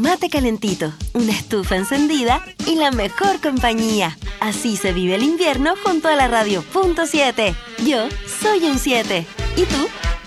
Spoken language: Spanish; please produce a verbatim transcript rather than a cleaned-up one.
mate calentito, una estufa encendida y la mejor compañía. Así se vive el invierno junto a la radio punto siete. Yo soy un siete. ¿Y tú?